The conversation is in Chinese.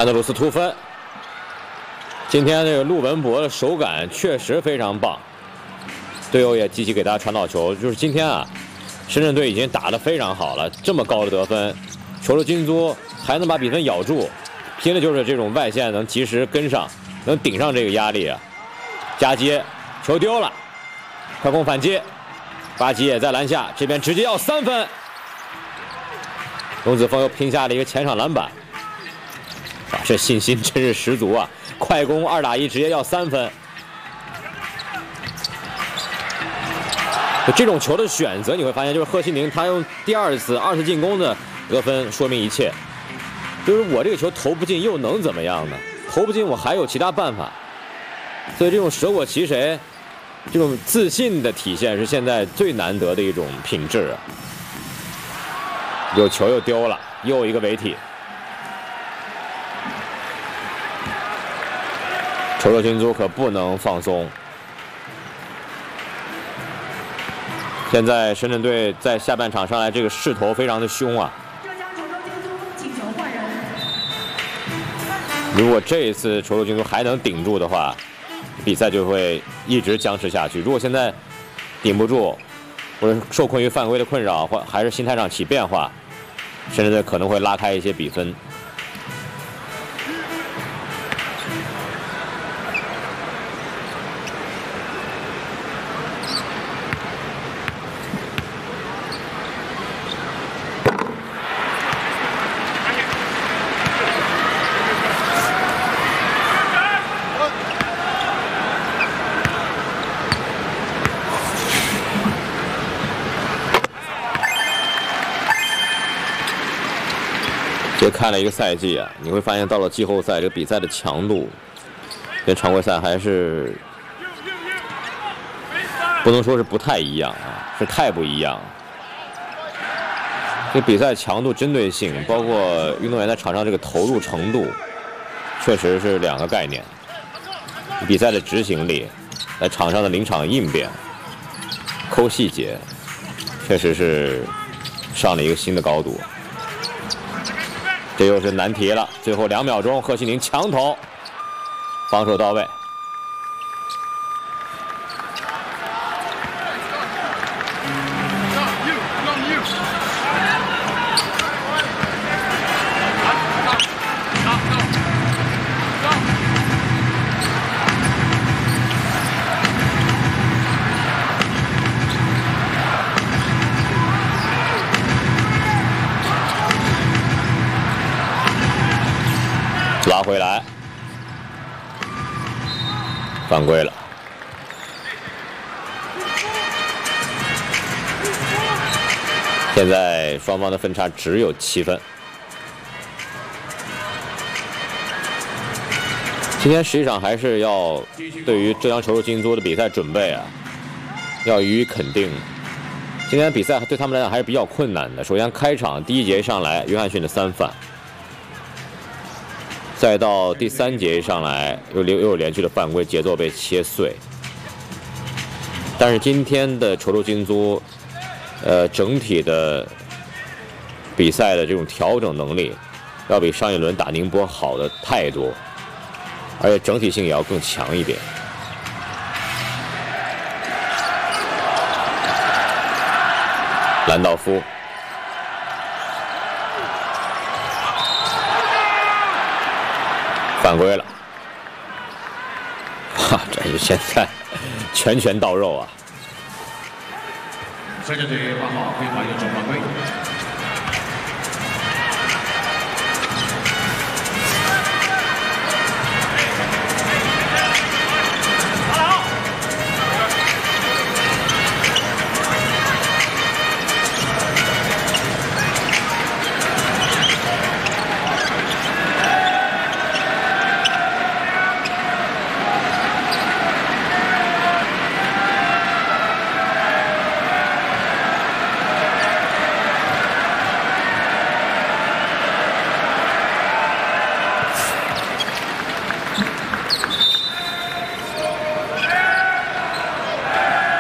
安德鲁斯突分。今天这个陆文博的手感确实非常棒，队友也积极给他传导球。就是今天啊，深圳队已经打得非常好了，这么高的得分，球了金租还能把比分咬住，拼的就是这种外线能及时跟上，能顶上这个压力啊。夹接，球丢了，快攻反击，巴吉也在篮下，这边直接要3分。龙子峰又拼下了一个前场篮板。 这信心真是十足啊！快攻2打1，直接要3分。这种球的选择，你会发现，就是贺西宁他用第2次进攻的得分说明一切。就是我这个球投不进又能怎么样呢？投不进我还有其他办法。所以这种舍我其谁，这种自信的体现是现在最难得的一种品质啊！有球又丢了，又一个违体。 球了金租可不能放松。现在深圳队在下半场上来这个势头非常的凶啊！如果这一次球了金租还能顶住的话，比赛就会一直僵持下去。如果现在顶不住，或者受困于犯规的困扰，或还是心态上起变化，深圳队可能会拉开一些比分。 这看了一个赛季啊，你会发现到了季后赛，这个比赛的强度跟常规赛还是不能说是不太一样啊，是太不一样。这比赛强度、针对性，包括运动员在场上这个投入程度，确实是2个概念。比赛的执行力，在场上的临场应变、抠细节，确实是上了一个新的高度。 这又是难题了，最后2秒钟，贺西宁强投，防守到位。拉回来，犯规了。现在双方的分差只有7分。今天实际上还是要对于浙江球路金租的比赛准备啊，要予以肯定。今天比赛对他们来讲还是比较困难的。首先开场第1节上来，约翰逊的3犯。 再到第3节上来，又有连续的犯规，节奏被切碎。但是今天的球路金租，整体的比赛的这种调整能力，要比上一轮打宁波好的太多，而且整体性也要更强一点。兰道夫。 犯规了，哈，这是现在拳拳到肉啊！ 深圳队8号非法用手犯规。